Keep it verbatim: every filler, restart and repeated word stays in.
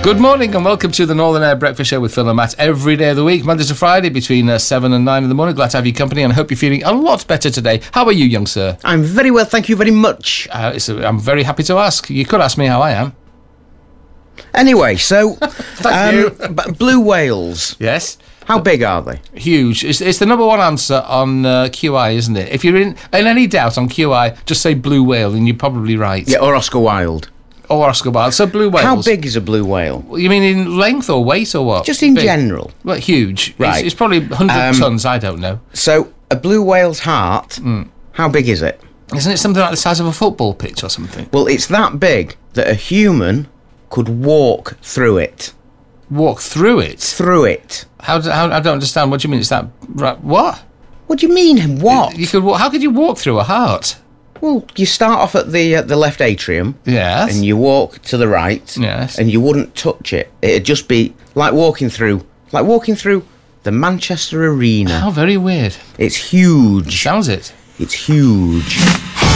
Good morning and welcome to the Northern Air Breakfast Show with Phil and Matt every day of the week, Monday to Friday between uh, seven and nine in the morning. Glad to have your company and I hope you're feeling a lot better today. How are you, young sir? I'm very well, thank you very much. Uh, it's a, I'm very happy to ask. You could ask me how I am. Anyway, so Thank you. b- blue whales, Yes. how big are they? Huge. It's, it's the number one answer on uh, Q I, isn't it? If you're in, in any doubt on Q I, just say blue whale and you're probably right. Yeah, or Oscar Wilde. Or Oscar Wilde. So blue whales. How big is a blue whale? You mean in length or weight or what? Just in Big. general. Well, huge. Right. It's, it's probably one hundred Um, tons, I don't know. So, a blue whale's heart, how big is it? Isn't it something like the size of a football pitch or something? Well, it's that big that a human could walk through it. Walk through it? Through it. How, do, how I don't understand. What do you mean? Is that right? What? What do you mean, what? You could. Walk, how could you walk through a heart? Well, you start off at the uh, the left atrium, Yes. and you walk to the right, Yes. and you wouldn't touch it. It'd just be like walking through, like walking through the Manchester Arena. How very weird. It's huge. Sounds it. It's huge.